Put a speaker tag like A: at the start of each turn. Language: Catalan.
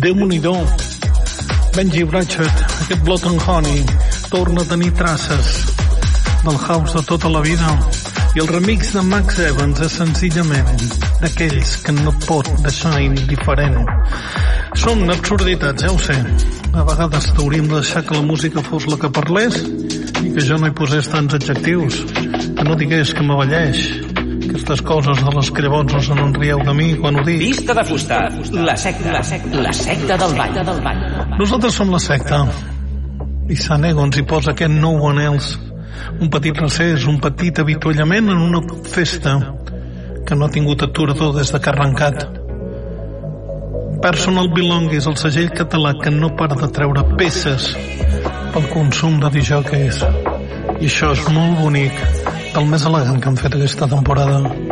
A: Déu-n'hi-do. Benji Bratchett, aquest Blood and Honey, torna a tenir traces del house de tota la vida. I el remix de Max Evans és senzillament d'aquells que no et pot deixar indiferent. Són absurditats, ja ho sé. A vegades t'hauríem de deixar que la música fos la que parlés i que jo no hi posés tants adjectius, que no digués que m'avalleix. Aquestes coses de les que llavors us en rieu de mi quan ho dic.
B: Vista de fusta, la secta del ball.
A: Nosaltres som la secta. I Sant Egon s'hi posa aquest No One Else. Un petit recés, un petit avituallament en una festa que no ha tingut aturador des de que ha arrencat. Personal Belongings, el segell català que no para de treure peces pel consum de disjòqueis. I això és molt bonic, del més elegant que han fet aquesta temporada.